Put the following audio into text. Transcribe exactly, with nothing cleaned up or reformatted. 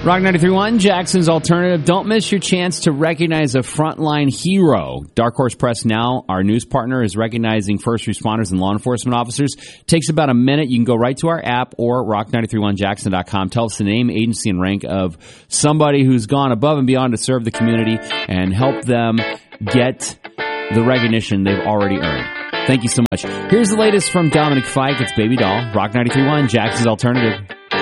Rock ninety-three point one, Jackson's Alternative. Don't miss your chance to recognize a frontline hero. Dark Horse Press Now, our news partner, is recognizing first responders and law enforcement officers. Takes about a minute. You can go right to our app or rock nine three one jackson dot com. Tell us the name, agency, and rank of somebody who's gone above and beyond to serve the community and help them get the recognition they've already earned. Thank you so much. Here's the latest from Dominic Fike. It's Baby Doll. Rock ninety-three point one, Jackson's Alternative.